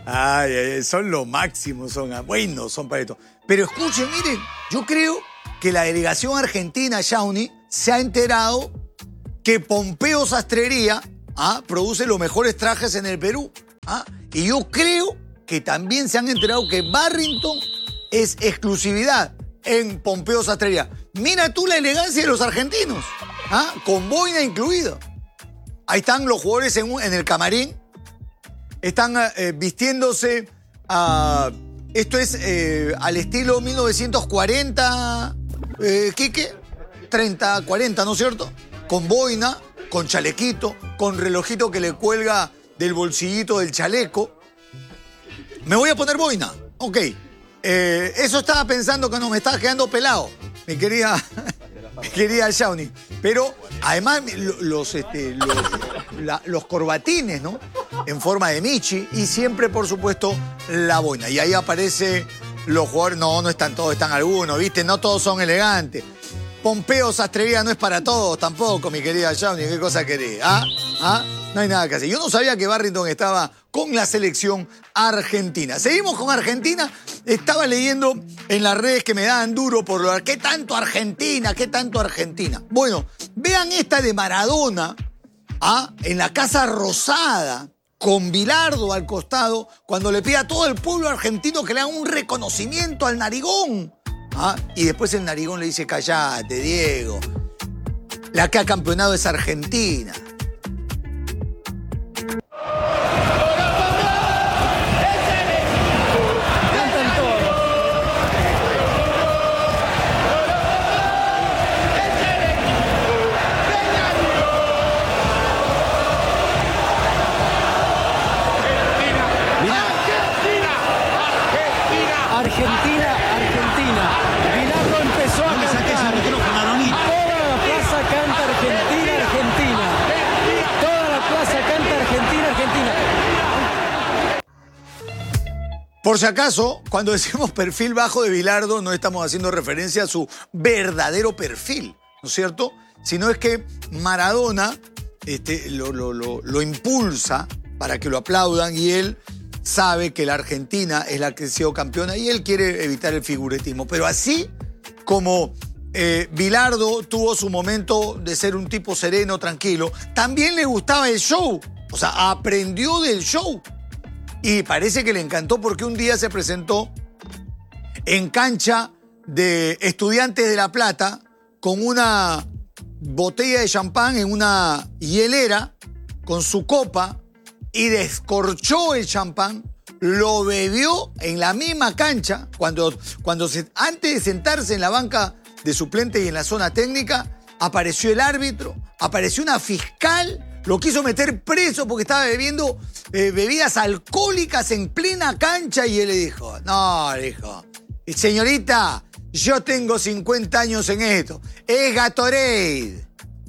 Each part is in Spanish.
Ay, ay, son lo máximo, son buenos, son para esto. Pero escuchen, miren, yo creo que la delegación argentina, Shawnee, se ha enterado que Pompeo Sastrería produce los mejores trajes en el Perú. Y yo creo que también se han enterado que Barrington es exclusividad en Pompeo Sastrería. Mira tú la elegancia de los argentinos, con boina incluida. Ahí están los jugadores en el camarín. Están vistiéndose, esto es al estilo 1940, Quique, 30, 40, ¿no es cierto? Con boina, con chalequito, con relojito que le cuelga del bolsillito del chaleco. Me voy a poner boina, ok. Eso estaba pensando que no me estaba quedando pelado, mi querida Shawnee. Pero además los corbatines, ¿no? En forma de Michi y siempre, por supuesto, la boina. Y ahí aparece los jugadores. No están todos, están algunos, ¿viste? No todos son elegantes. Pompeo Sastrería no es para todos tampoco, mi querida Shawnee. ¿Qué cosa querés? No hay nada que hacer. Yo no sabía que Barrington estaba con la selección argentina. Seguimos con Argentina. Estaba leyendo en las redes que me daban duro por lo de ¿qué tanto Argentina? ¿Qué tanto Argentina? Bueno, vean esta de Maradona, en la Casa Rosada, con Bilardo al costado, cuando le pide a todo el pueblo argentino que le hagan un reconocimiento al narigón. Y después el narigón le dice, callate, Diego. La que ha campeonado es Argentina. Argentina. Bilardo empezó a cantar. Y toda la plaza canta Argentina. Toda la plaza canta Argentina. Por si acaso, cuando decimos perfil bajo de Bilardo, no estamos haciendo referencia a su verdadero perfil, ¿no es cierto? Sino es que Maradona lo impulsa para que lo aplaudan y él sabe que la Argentina es la que ha sido campeona y él quiere evitar el figuretismo. Pero así como Bilardo tuvo su momento de ser un tipo sereno, tranquilo, también le gustaba el show. O sea, aprendió del show. Y parece que le encantó porque un día se presentó en cancha de Estudiantes de La Plata con una botella de champán en una hielera con su copa y descorchó el champán, lo bebió en la misma cancha antes de sentarse en la banca de suplente y en la zona técnica, apareció el árbitro, apareció una fiscal, lo quiso meter preso porque estaba bebiendo bebidas alcohólicas en plena cancha y él le dijo, señorita, yo tengo 50 años en esto, es Gatorade.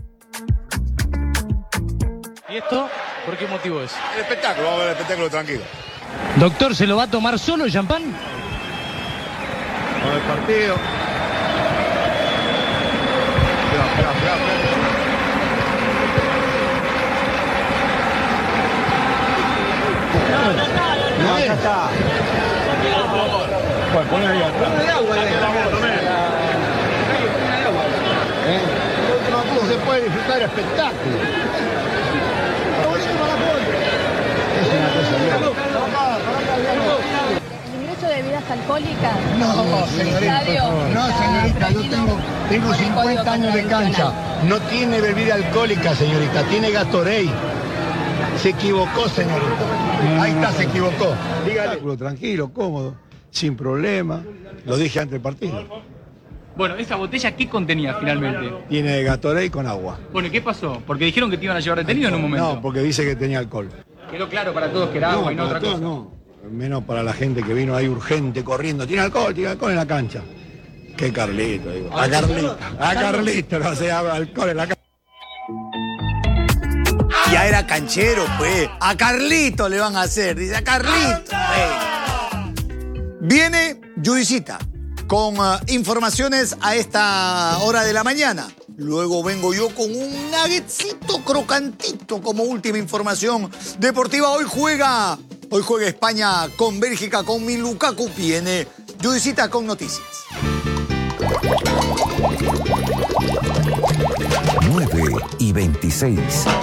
¿Y esto por qué motivo es? El espectáculo, vamos a ver el espectáculo tranquilo. Doctor, ¿se lo va a tomar solo el champán? Con el partido. Espera. No, ya está. Pues poner ahí atrás. No se puede disfrutar el espectáculo. ¿Ingreso de bebidas alcohólicas? No, señorita, no, señorita, yo tengo 50 años de cancha. No tiene bebida alcohólica, señorita, tiene Gatorade. Se equivocó, señorita. Ahí está, se equivocó. Dígale. Tranquilo, cómodo, sin problema. Lo dije antes del partido. Bueno, ¿esa botella qué contenía finalmente? Tiene Gatorade con agua. Bueno, ¿qué pasó? Porque dijeron que te iban a llevar detenido en un momento. No, porque dice que tenía alcohol. Quedó claro para todos que era agua y no otra cosa. No, menos para la gente que vino ahí urgente, corriendo. Tiene alcohol en la cancha. Qué Carlito, digo. A Carlito, no sé, alcohol en la cancha. Ya era canchero, pues. A Carlito le van a hacer, dice, a Carlito. Viene Judicita con informaciones a esta hora de la mañana. Luego vengo yo con un nuggetcito crocantito como última información deportiva. Hoy juega Hoy juega España con Bélgica, con Min Lukaku. Viene Judicita con noticias. 9:26.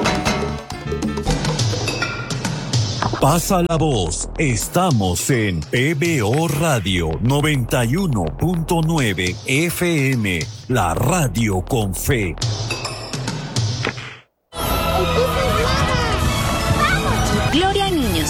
Pasa la voz. Estamos en PBO Radio 91.9 FM, la radio con fe. Gloria a niños.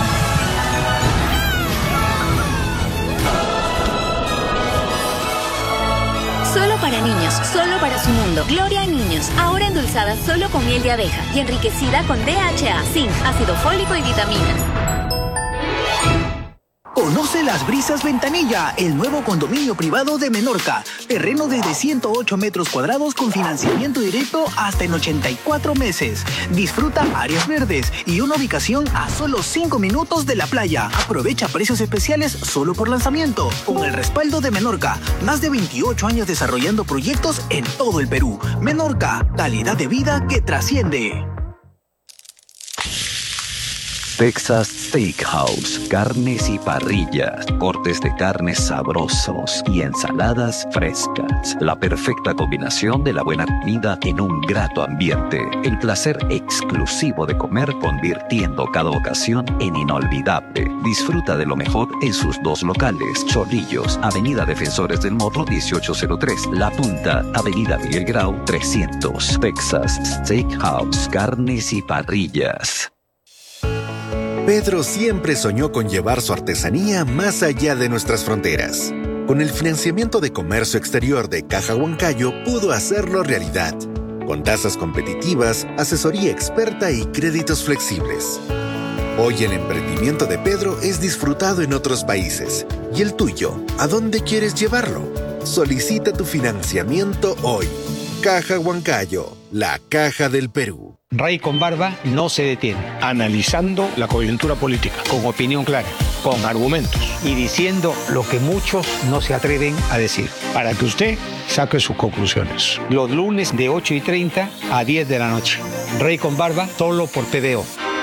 Solo para niños, solo para su mundo. Gloria a niños, ahora endulzada solo con miel de abeja y enriquecida con DHA, zinc, ácido fólico y vitaminas. Conoce Las Brisas Ventanilla, el nuevo condominio privado de Menorca. Terreno desde 108 metros cuadrados con financiamiento directo hasta en 84 meses. Disfruta áreas verdes y una ubicación a solo 5 minutos de la playa. Aprovecha precios especiales solo por lanzamiento. Con el respaldo de Menorca, más de 28 años desarrollando proyectos en todo el Perú. Menorca, calidad de vida que trasciende. Texas Steakhouse, carnes y parrillas, cortes de carnes sabrosos y ensaladas frescas. La perfecta combinación de la buena comida en un grato ambiente. El placer exclusivo de comer convirtiendo cada ocasión en inolvidable. Disfruta de lo mejor en sus dos locales. Chorrillos, Avenida Defensores del Morro 1803. La Punta, Avenida Miguel Grau 300. Texas Steakhouse, carnes y parrillas. Pedro siempre soñó con llevar su artesanía más allá de nuestras fronteras. Con el financiamiento de comercio exterior de Caja Huancayo pudo hacerlo realidad, con tasas competitivas, asesoría experta y créditos flexibles. Hoy el emprendimiento de Pedro es disfrutado en otros países. ¿Y el tuyo? ¿A dónde quieres llevarlo? Solicita tu financiamiento hoy. Caja Huancayo, la caja del Perú. Rey con barba no se detiene. Analizando la coyuntura política, con opinión clara, con argumentos y diciendo lo que muchos no se atreven a decir, para que usted saque sus conclusiones. Los lunes de 8:30 a 10 de la noche. Rey con barba, solo por PBO.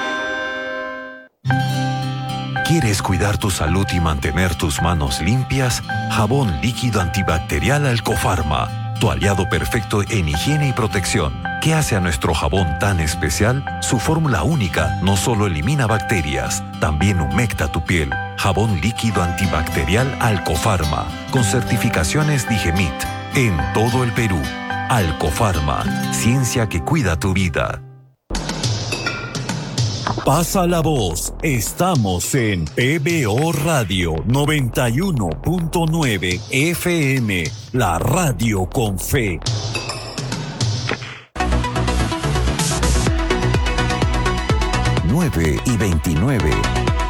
¿Quieres cuidar tu salud y mantener tus manos limpias? Jabón líquido antibacterial Alcofarma, tu aliado perfecto en higiene y protección. ¿Qué hace a nuestro jabón tan especial? Su fórmula única no solo elimina bacterias, también humecta tu piel. Jabón líquido antibacterial Alcofarma, con certificaciones Digemit, en todo el Perú. Alcofarma, ciencia que cuida tu vida. Pasa la voz. Estamos en PBO Radio 91.9 FM, la radio con fe. 9:29.